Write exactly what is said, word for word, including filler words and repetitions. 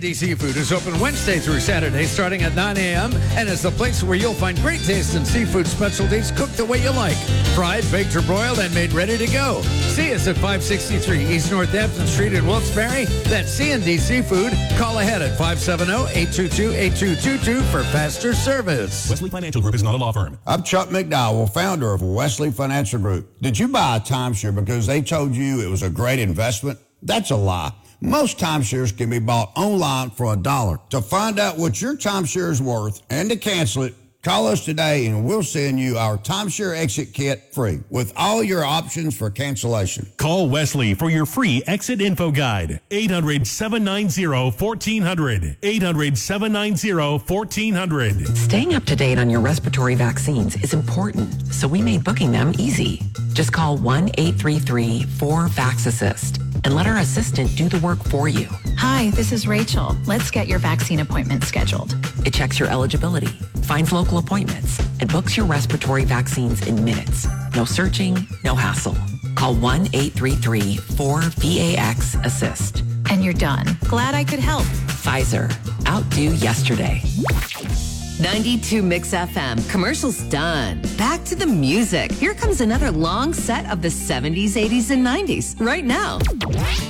and D Seafood is open Wednesday through Saturday starting at nine a.m. and is the place where you'll find great taste in seafood specialties cooked the way you like. Fried, baked, or broiled, and made ready to go. See us at five sixty-three East Northampton Street in Wilkes-Barre. That's C and D Seafood. Call ahead at five seven zero, eight two two, eight two two two for faster service. Wesley Financial Group is not a law firm. I'm Chuck McDowell, founder of Wesley Financial Group. Did you buy a timeshare because they told you it was a great investment? That's a lie. Most timeshares can be bought online for a dollar. To find out what your timeshare is worth and to cancel it, call us today and we'll send you our timeshare exit kit free with all your options for cancellation. Call Wesley for your free exit info guide. eight hundred, seven nine zero, one four zero zero. eight hundred, seven nine zero, one four zero zero. Staying up to date on your respiratory vaccines is important, so we made booking them easy. Just call one eight three three, four, VAX assist and let our assistant do the work for you. Hi, this is Rachel. Let's get your vaccine appointment scheduled. It checks your eligibility, finds local appointments, and books your respiratory vaccines in minutes. No searching, no hassle. Call one eight three three, four, VAX assist. And you're done. Glad I could help. Pfizer, outdo yesterday. ninety-two Mix F M. Commercials done. Back to the music. Here comes another long set of the seventies, eighties, and nineties right now.